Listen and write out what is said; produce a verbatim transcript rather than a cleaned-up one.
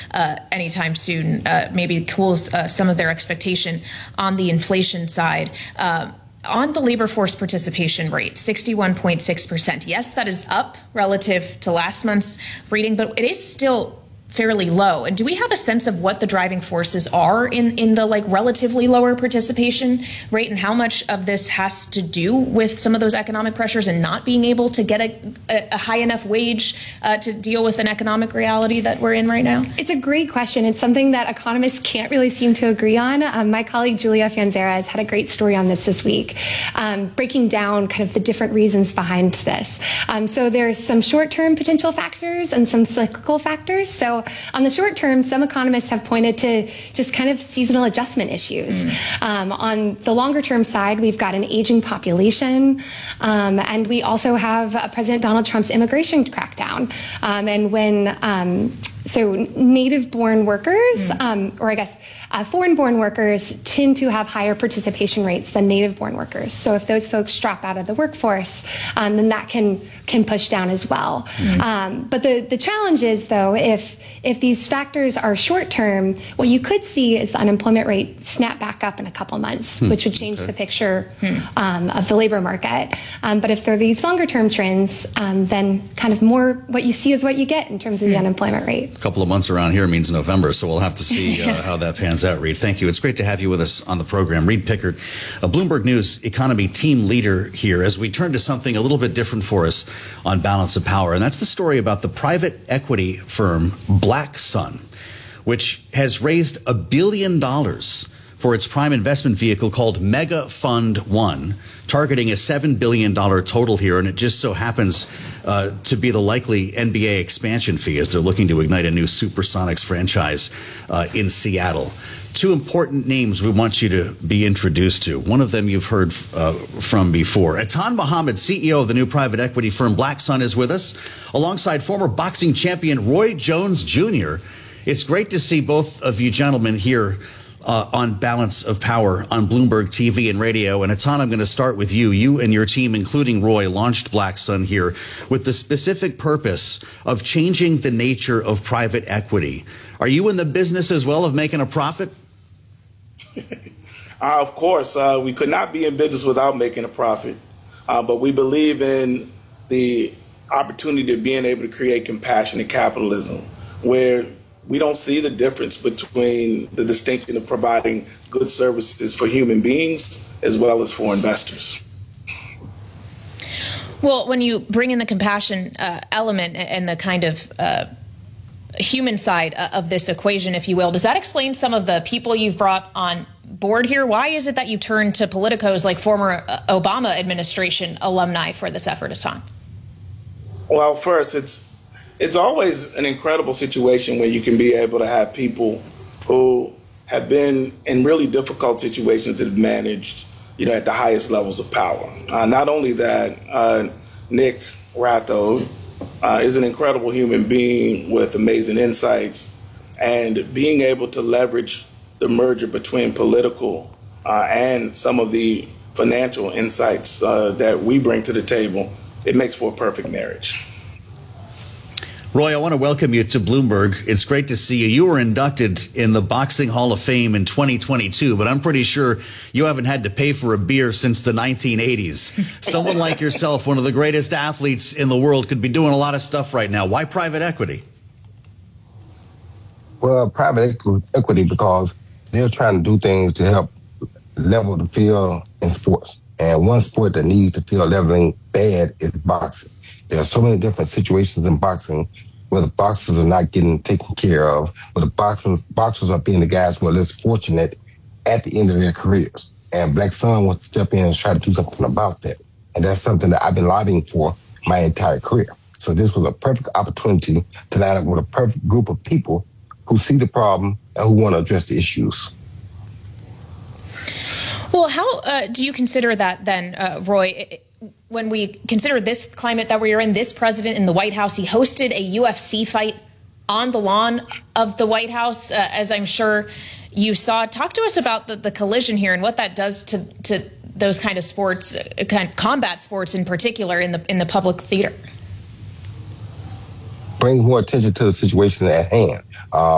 uh, anytime soon, uh, maybe cools uh, some of their expectation on the inflation side. Uh, On the labor force participation rate, sixty-one point six percent. Yes, that is up relative to last month's reading, but it is still fairly low. And do we have a sense of what the driving forces are in, in the like relatively lower participation rate, and how much of this has to do with some of those economic pressures and not being able to get a, a, a high enough wage uh, to deal with an economic reality that we're in right now? It's a great question. It's something that economists can't really seem to agree on. Um, my colleague Julia Fanzera has had a great story on this this week, um, breaking down kind of the different reasons behind this. Um, so there's some short-term potential factors and some cyclical factors. So on the short term, some economists have pointed to just kind of seasonal adjustment issues. Mm. Um, on the longer term side, we've got an aging population, um, and we also have uh, President Donald Trump's immigration crackdown. Um, and when um, so native-born workers, mm. um, or I guess uh, foreign-born workers, tend to have higher participation rates than native-born workers. So if those folks drop out of the workforce, um, then that can can push down as well. Mm. Um, but the the challenge is, though, if if these factors are short-term, what you could see is the unemployment rate snap back up in a couple months, hmm. which would change okay. the picture hmm. um, of the labor market. Um, but if there are these longer-term trends, um, then kind of more what you see is what you get in terms of hmm. the unemployment rate. A couple of months around here means November, so we'll have to see uh, how that pans out, Reed. Thank you. It's great to have you with us on the program. Reed Pickert, a Bloomberg News economy team leader here, as we turn to something a little bit different for us on Balance of Power, and that's the story about the private equity firm Blacksun, which has raised a billion dollars for its prime investment vehicle called Mega Fund One, targeting a seven billion dollars total here. And it just so happens uh, to be the likely N B A expansion fee as they're looking to ignite a new Supersonics franchise uh, in Seattle. Two important names we want you to be introduced to. One of them you've heard uh, from before. Atan Mohammed, C E O of the new private equity firm Blacksun, is with us, alongside former boxing champion Roy Jones Junior It's great to see both of you gentlemen here uh, on Balance of Power on Bloomberg T V and radio. And Atan, I'm going to start with you. You and your team, including Roy, launched Blacksun here with the specific purpose of changing the nature of private equity. Are you in the business as well of making a profit? uh, of course, uh, we could not be in business without making a profit. Uh, but we believe in the opportunity of being able to create compassionate capitalism, where we don't see the difference between the distinction of providing good services for human beings as well as for investors. Well, when you bring in the compassion uh, element and the kind of uh, human side of this equation, if you will, does that explain some of the people you've brought on board here? Why is it that you turn to politicos like former Obama administration alumni for this effort of time? Well, first, it's it's always an incredible situation where you can be able to have people who have been in really difficult situations that have managed, you know, at the highest levels of power. Uh, not only that, uh, Nick Ratho uh, is an incredible human being with amazing insights, and being able to leverage the merger between political uh, and some of the financial insights uh, that we bring to the table, it makes for a perfect marriage. Roy, I want to welcome you to Bloomberg. It's great to see you. You were inducted in the Boxing Hall of Fame in twenty twenty-two, but I'm pretty sure you haven't had to pay for a beer since the nineteen eighties. Someone like yourself, one of the greatest athletes in the world, could be doing a lot of stuff right now. Why private equity? Well, private equity because they're trying to do things to help level the field in sports. And one sport that needs the field leveling bad is boxing. There are so many different situations in boxing where the boxers are not getting taken care of, where the boxers, boxers are being the guys who are less fortunate at the end of their careers. And Blacksun wants to step in and try to do something about that. And that's something that I've been lobbying for my entire career. So this was a perfect opportunity to line up with a perfect group of people who see the problem and who want to address the issues. Well, how uh, do you consider that then, uh, Roy? It, when we consider this climate that we are in, this president in the White House, he hosted a U F C fight on the lawn of the White House, uh, as I'm sure you saw. Talk to us about the, the collision here and what that does to, to those kind of sports, uh, kind of combat sports in particular, in the in the public theater. Bring more attention to the situation at hand. Uh,